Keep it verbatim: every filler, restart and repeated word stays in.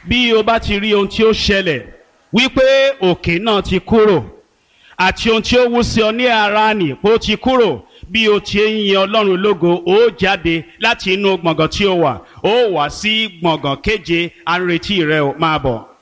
bí o bá ti rí ohun tí ó ṣẹlẹ̀ wípé òkè náà ti kúrò àti ohun tí ó wú sí ọ ní ara nì pé ó ti kúrò, bí o ti ń yin Ọlọ́run lógo ó jáde láti inú gbọ̀ngàn tí ó wà ó wá sí gbọ̀ngàn keje à ń retí rẹ, máa bọ̀.